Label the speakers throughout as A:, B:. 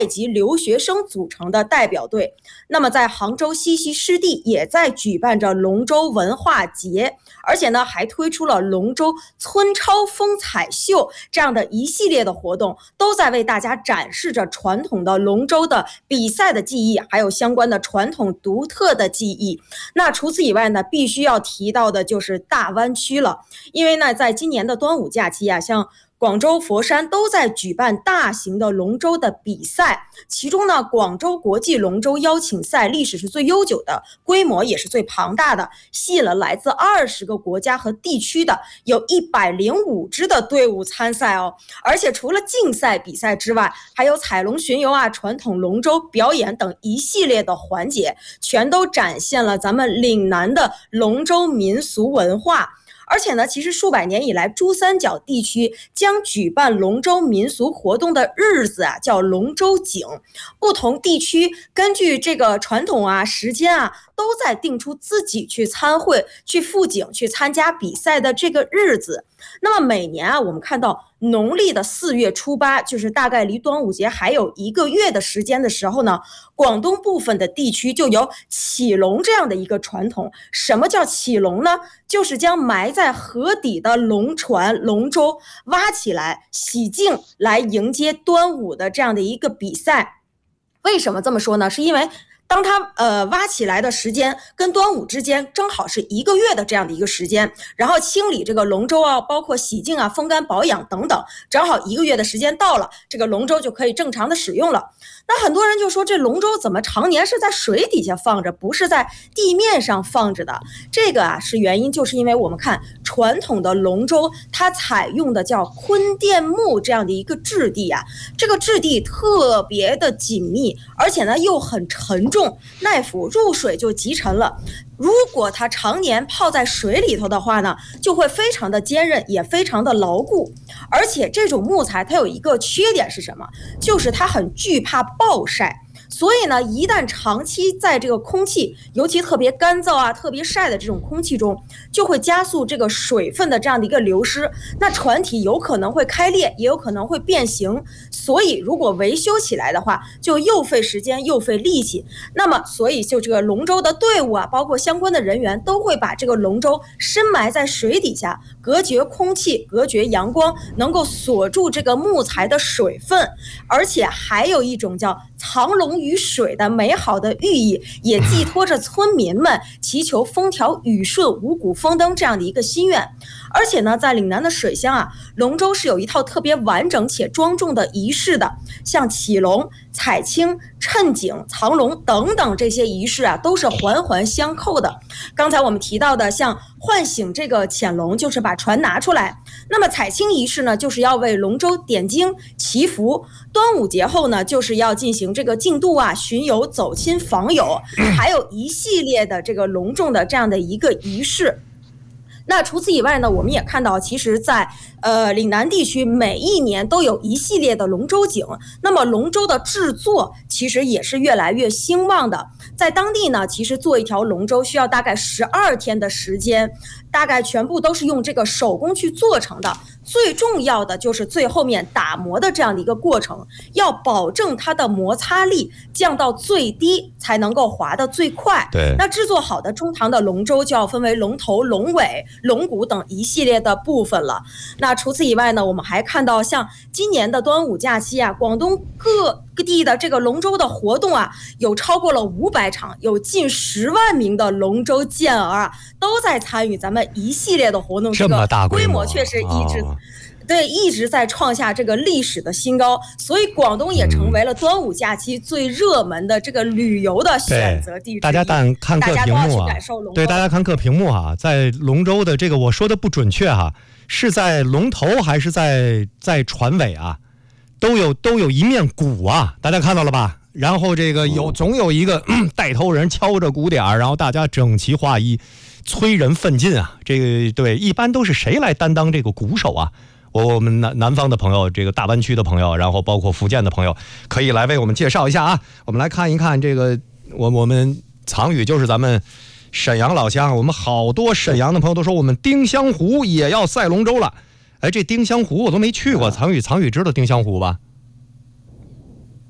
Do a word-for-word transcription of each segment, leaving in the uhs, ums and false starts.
A: 及留学生组成的代表队。那么在杭州西溪湿地也在举办着龙舟文化节，而且呢还推出了龙舟村超风采秀这样的一系列的活动，都在为大家展示着传统的龙舟的比赛的技艺，还有相关的传统独特的技艺。那除此以外呢，必须要提到的就是大湾区了，因为呢在今年的端午假期啊，像广州、佛山都在举办大型的龙舟的比赛，其中呢，广州国际龙舟邀请赛历史是最悠久的，规模也是最庞大的，吸引了来自二十个国家和地区的有一百零五支的队伍参赛哦。而且除了竞赛比赛之外，还有彩龙巡游啊、传统龙舟表演等一系列的环节，全都展现了咱们岭南的龙舟民俗文化。而且呢，其实数百年以来，珠三角地区将举办龙舟民俗活动的日子啊，叫龙舟景。不同地区根据这个传统啊、时间啊，都在定出自己去参会、去赴景、去参加比赛的这个日子。那么每年啊，我们看到农历的四月初八，就是大概离端午节还有一个月的时间的时候呢，广东部分的地区就有起龙这样的一个传统。什么叫起龙呢？就是将埋在河底的龙船、龙舟挖起来洗净，来迎接端午的这样的一个比赛。为什么这么说呢？是因为当它呃挖起来的时间跟端午之间正好是一个月的这样的一个时间，然后清理这个龙舟啊，包括洗净啊、风干保养等等，正好一个月的时间到了，这个龙舟就可以正常的使用了。那很多人就说，这龙舟怎么常年是在水底下放着，不是在地面上放着的？这个啊是原因，就是因为我们看传统的龙舟，它采用的叫坤甸木这样的一个质地啊，这个质地特别的紧密，而且呢又很沉重，耐腐，入水就极沉了。如果它常年泡在水里头的话呢，就会非常的坚韧，也非常的牢固。而且这种木材它有一个缺点是什么？就是它很惧怕暴晒。所以呢，一旦长期在这个空气，尤其特别干燥啊、特别晒的这种空气中，就会加速这个水分的这样的一个流失。那船体有可能会开裂，也有可能会变形。所以如果维修起来的话，就又费时间又费力气。那么，所以就这个龙舟的队伍啊，包括相关的人员，都会把这个龙舟深埋在水底下，隔绝空气、隔绝阳光，能够锁住这个木材的水分。而且还有一种叫藏龙于水的美好的寓意，也寄托着村民们祈求风调雨顺、五谷丰登这样的一个心愿。而且呢，在岭南的水乡啊，龙舟是有一套特别完整且庄重的仪式的，像起龙、采青、趁景、藏龙等等这些仪式啊，都是环环相扣的。刚才我们提到的，像唤醒这个潜龙，就是把船拿出来；那么采青仪式呢，就是要为龙舟点睛祈福；端午节后呢，就是要进行这个竞渡啊、巡游、走亲访友，还有一系列的这个隆重的这样的一个仪式。那除此以外呢，我们也看到，其实在呃岭南地区每一年都有一系列的龙舟景，那么龙舟的制作其实也是越来越兴旺的。在当地呢，其实做一条龙舟需要大概十二天的时间，大概全部都是用这个手工去做成的。最重要的就是最后面打磨的这样的一个过程，要保证它的摩擦力降到最低，才能够滑得最快。
B: 对，
A: 那制作好的中长的龙舟就要分为龙头、龙尾、龙骨等一系列的部分了。那除此以外呢，我们还看到像今年的端午假期啊，广东各各地的这个龙舟的活动啊，有超过了五百场，有近十万名的龙舟健儿啊，都在参与咱们一系列的活动。
B: 这么大规模，
A: 规模确实一直、
B: 哦、
A: 对一直在创下这个历史的新高，所以广东也成为了端午假期最热门的这个旅游的选择地之一。
B: 大家但看各屏幕啊，对，大家看各屏幕啊，在龙舟的这个我说的不准确哈、啊，是在龙头还是在在船尾啊？都有都有一面鼓啊，大家看到了吧？然后这个有总有一个、嗯、带头人敲着鼓点，然后大家整齐划一，催人奋进啊！这个对，一般都是谁来担当这个鼓手啊？我我们南南方的朋友，这个大湾区的朋友，然后包括福建的朋友，可以来为我们介绍一下啊。我们来看一看这个，我我们藏语就是咱们沈阳老乡，我们好多沈阳的朋友都说我们丁香湖也要赛龙舟了。哎，这丁香湖我都没去过，藏语藏语知道丁香湖吧？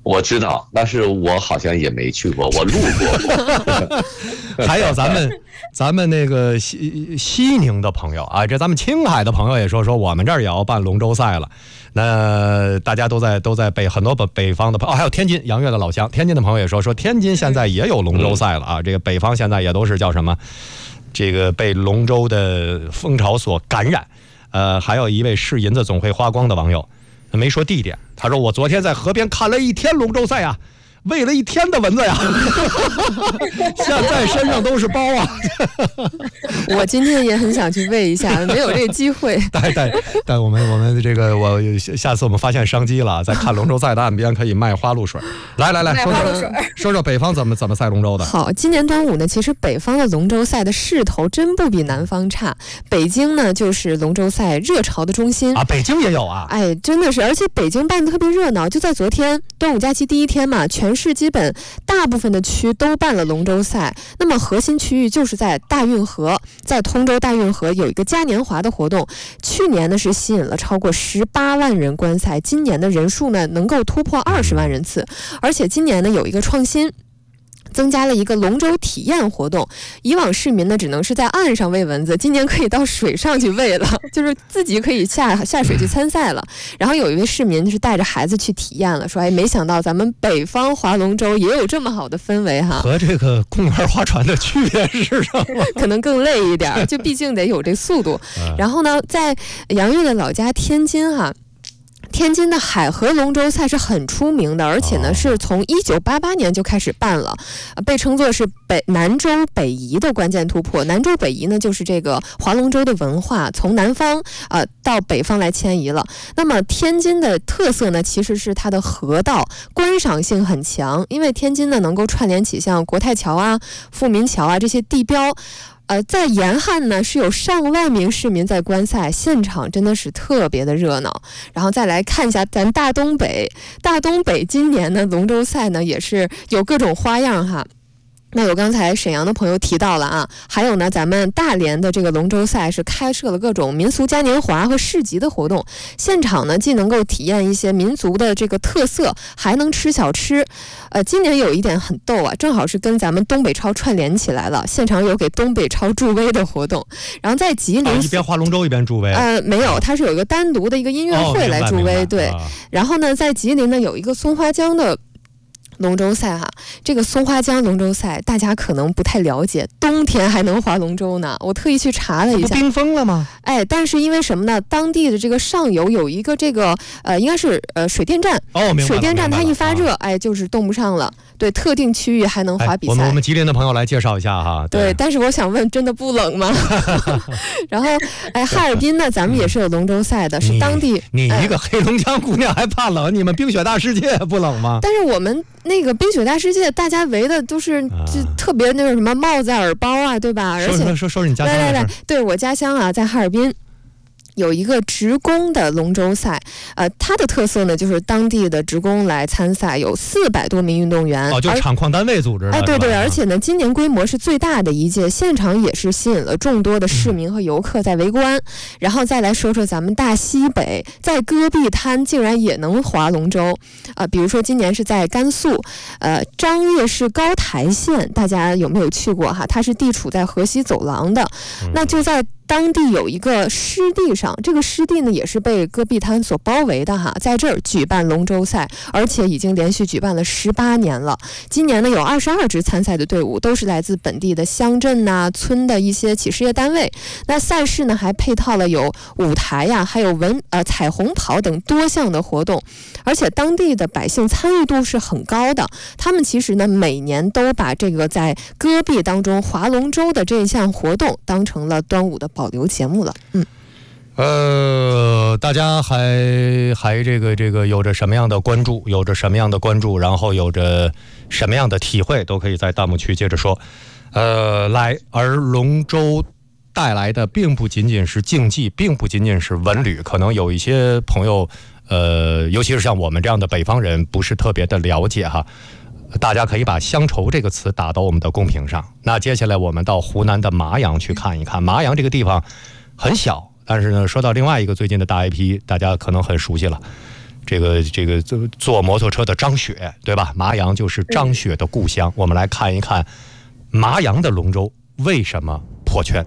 C: 我知道，但是我好像也没去过，我路过。
B: 还有咱们咱们那个西西宁的朋友啊，这咱们青海的朋友也说说我们这儿也要办龙舟赛了。那大家都在都在北很多北北方的朋友、哦，还有天津杨岳的老乡，天津的朋友也说说天津现在也有龙舟赛了啊。这个北方现在也都是叫什么，这个被龙舟的风潮所感染。呃，还有一位是银子总会花光的网友。没说地点，他说我昨天在河边看了一天龙舟赛啊，喂了一天的蚊子呀，现在身上都是包啊。
D: 我今天也很想去喂一下，没有这个机会。
B: 但但但我们我们这个我下次我们发现商机了，在看龙舟赛的岸边可以卖花露水。来来来，说说说说北方怎么怎么赛龙舟的。
D: 好，今年端午呢，其实北方的龙舟赛的势头真不比南方差。北京呢，就是龙舟赛热潮的中心
B: 啊，北京也有啊。
D: 哎，真的是，而且北京办得特别热闹。就在昨天端午假期第一天嘛，全市基本大部分的区都办了龙舟赛。那么核心区域就是在大运河，在通州大运河有一个嘉年华的活动。去年呢是吸引了超过十八万人观赛，今年的人数呢能够突破二十万人次，而且今年呢有一个创新。增加了一个龙舟体验活动，以往市民呢只能是在岸上喂蚊子，今年可以到水上去喂了，就是自己可以下下水去参赛了。然后有一位市民是带着孩子去体验了，说哎，没想到咱们北方划龙舟也有这么好的氛围哈。
B: 和这个公园划船的区别是什么？
D: 可能更累一点，就毕竟得有这速度。然后呢，在杨岳的老家天津哈。天津的海河龙舟赛是很出名的，而且呢是从一九八八年就开始办了，呃、被称作是北南舟北移的关键突破。南舟北移呢，就是这个划龙舟的文化从南方呃到北方来迁移了。那么天津的特色呢，其实是它的河道观赏性很强，因为天津呢能够串联起像国泰桥啊、富民桥啊这些地标。呃，在沿岸呢是有上万名市民在观赛，现场真的是特别的热闹。然后再来看一下咱大东北，大东北今年呢龙舟赛呢也是有各种花样哈。那有刚才沈阳的朋友提到了啊，还有呢，咱们大连的这个龙舟赛是开设了各种民俗嘉年华和市集的活动，现场呢既能够体验一些民族的这个特色，还能吃小吃。呃，今年有一点很逗啊，正好是跟咱们东北超串联起来了，现场有给东北超助威的活动。然后在吉林、啊、
B: 一边划龙舟一边助威。
D: 呃，没有，它是有一个单独的一个音乐会来助威，哦、对、啊。然后呢，在吉林呢有一个松花江的龙舟赛哈，这个松花江龙舟赛大家可能不太了解，冬天还能划龙舟呢。我特意去查了一下，
B: 冰封了吗？
D: 哎，但是因为什么呢？当地的这个上游有一个这个呃，应该是呃水电站
B: 哦，明白了，
D: 水电站它一发热，啊、哎，就是动不上了。对，特定区域还能划比赛。哎、
B: 我们我们吉林的朋友来介绍一下哈。
D: 对，对但是我想问，真的不冷吗？然后，哎，哈尔滨呢，咱们也是有龙舟赛的，是当地。
B: 你, 你一个黑龙江姑娘还怕冷？哎、你们冰雪大世界不冷吗？
D: 但是我们那个冰雪大世界，大家围的都是就特别那种什么帽子、耳包啊，对吧？而且
B: 说说说说你家乡的事。
D: 来来来，对我家乡啊，在哈尔滨。有一个职工的龙舟赛，呃，它的特色呢就是当地的职工来参赛，有四百多名运动员，
B: 哦，就是厂矿单位组织的，
D: 哎，对对，而且呢，今年规模是最大的一届，现场也是吸引了众多的市民和游客在围观。嗯、然后再来说说咱们大西北，在戈壁滩竟然也能划龙舟，啊、呃，比如说今年是在甘肃，呃，张掖市高台县，大家有没有去过哈？它是地处在河西走廊的，嗯、那就在。当地有一个湿地上，这个湿地呢也是被戈壁滩所包围的哈，在这儿举办龙舟赛，而且已经连续举办了十八年了。今年呢有二十二支参赛的队伍，都是来自本地的乡镇呐、啊、村的一些企事业单位。那赛事呢还配套了有舞台呀、啊，还有文呃彩虹跑等多项的活动，而且当地的百姓参与度是很高的。他们其实呢每年都把这个在戈壁当中划龙舟的这项活动当成了端午的保留节目了。嗯，
B: 呃，大家还还这个这个有着什么样的关注，有着什么样的关注，然后有着什么样的体会，都可以在弹幕区接着说。呃，来，而龙舟带来的并不仅仅是竞技，并不仅仅是文旅，可能有一些朋友，呃，尤其是像我们这样的北方人，不是特别的了解哈。大家可以把乡愁这个词打到我们的公屏上。那接下来我们到湖南的麻阳去看一看。麻阳这个地方很小，但是呢，说到另外一个最近的大 I P， 大家可能很熟悉了， 这个这个坐摩托车的张雪，对吧？麻阳就是张雪的故乡。我们来看一看麻阳的龙舟为什么破圈。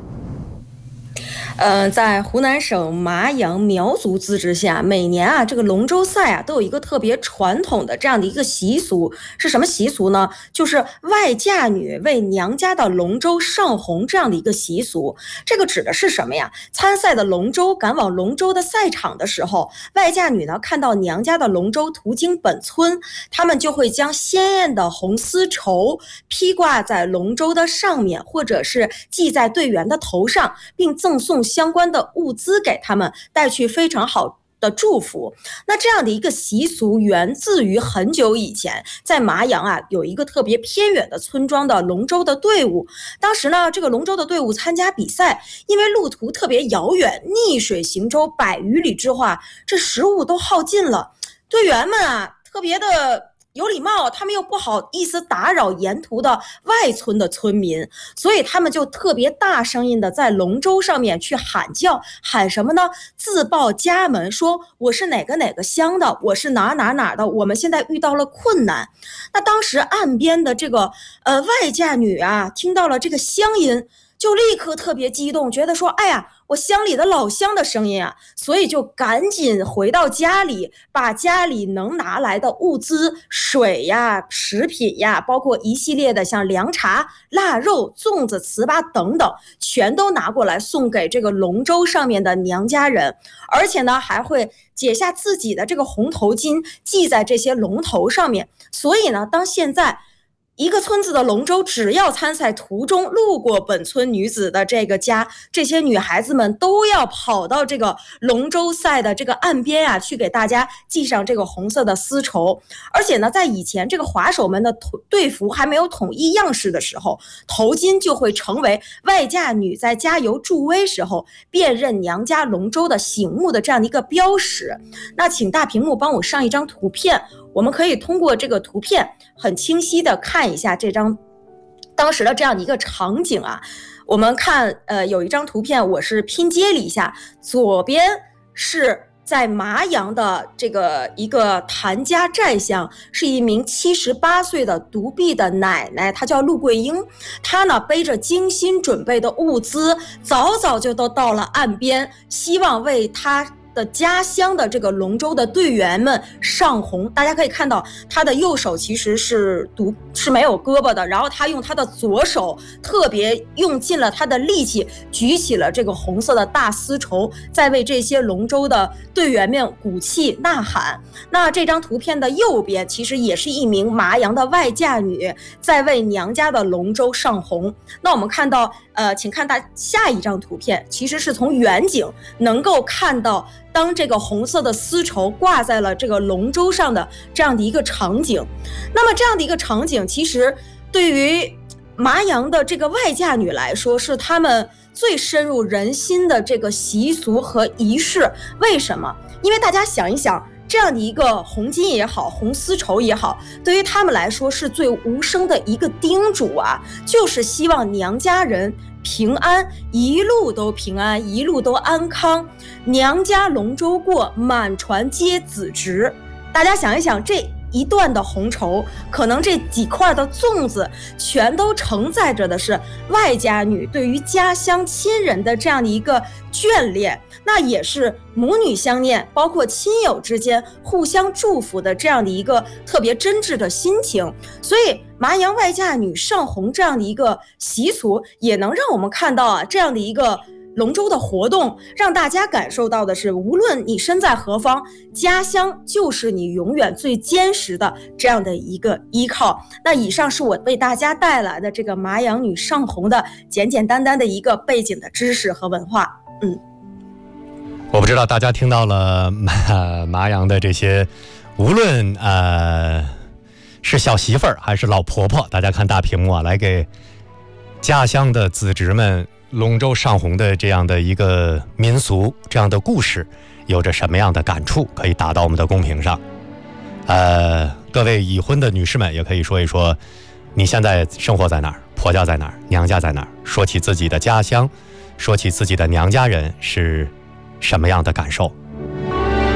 A: 呃，在湖南省麻阳苗族自治县，每年啊，这个龙舟赛啊，都有一个特别传统的这样的一个习俗，是什么习俗呢？就是外嫁女为娘家的龙舟上红这样的一个习俗。这个指的是什么呀？参赛的龙舟赶往龙舟的赛场的时候，外嫁女呢看到娘家的龙舟途经本村，他们就会将鲜艳的红丝绸披挂在龙舟的上面，或者是系在队员的头上，并赠送相关的物资给他们，带去非常好的祝福。那这样的一个习俗源自于很久以前，在麻阳啊有一个特别偏远的村庄的龙舟的队伍。当时呢，这个龙舟的队伍参加比赛，因为路途特别遥远，逆水行舟百余里之后啊，这食物都耗尽了，队员们啊特别的有礼貌，他们又不好意思打扰沿途的外村的村民，所以他们就特别大声音的在龙舟上面去喊叫，喊什么呢？自报家门，说我是哪个哪个乡的，我是哪哪哪的，我们现在遇到了困难。那当时岸边的这个呃外嫁女啊，听到了这个乡音，就立刻特别激动，觉得说，哎呀，我乡里的老乡的声音啊，所以就赶紧回到家里，把家里能拿来的物资，水呀、食品呀，包括一系列的像凉茶、腊肉、粽子、糍粑等等，全都拿过来送给这个龙舟上面的娘家人，而且呢，还会解下自己的这个红头巾，系在这些龙头上面。所以呢，当现在一个村子的龙舟只要参赛途中路过本村女子的这个家，这些女孩子们都要跑到这个龙舟赛的这个岸边啊，去给大家系上这个红色的丝绸。而且呢，在以前这个滑手们的队服还没有统一样式的时候，头巾就会成为外嫁女在加油助威时候辨认娘家龙舟的醒目的这样的一个标识。那请大屏幕帮我上一张图片，我们可以通过这个图片很清晰的看一下这张当时的这样的一个场景啊。我们看呃有一张图片我是拼接了一下，左边是在麻阳的这个一个谭家寨乡，是一名七十八岁的独臂的奶奶，她叫陆桂英。她呢背着精心准备的物资，早早就都到了岸边，希望为她的家乡的这个龙舟的队员们上红。大家可以看到他的右手其实是独是没有胳膊的，然后他用他的左手特别用尽了他的力气，举起了这个红色的大丝绸，在为这些龙舟的队员们鼓气呐喊。那这张图片的右边其实也是一名麻阳的外嫁女在为娘家的龙舟上红。那我们看到呃，请看大下一张图片，其实是从远景能够看到当这个红色的丝绸挂在了这个龙舟上的这样的一个场景。那么这样的一个场景其实对于麻阳的这个外嫁女来说是他们最深入人心的这个习俗和仪式。为什么？因为大家想一想，这样的一个红巾也好，红丝绸也好，对于他们来说是最无声的一个叮嘱啊，就是希望娘家人平安，一路都平安，一路都安康。娘家龙舟过，满船皆子侄。大家想一想，这一段的红绸，可能这几块的粽子，全都承载着的是外嫁女对于家乡亲人的这样的一个眷恋，那也是母女相念，包括亲友之间互相祝福的这样的一个特别真挚的心情。所以麻阳外嫁女上红这样的一个习俗，也能让我们看到啊这样的一个龙舟的活动，让大家感受到的是，无论你身在何方，家乡就是你永远最坚实的这样的一个依靠。那以上是我为大家带来的这个麻阳女上红的简简单单的一个背景的知识和文化。嗯，
B: 我不知道大家听到了麻麻阳的这些，无论呃是小媳妇儿还是老婆婆，大家看大屏幕啊，来给家乡的子侄们龙舟上红的这样的一个民俗，这样的故事有着什么样的感触，可以打到我们的公屏上。呃，各位已婚的女士们也可以说一说你现在生活在哪儿，婆家在哪儿，娘家在哪儿，说起自己的家乡，说起自己的娘家人是什么样的感受。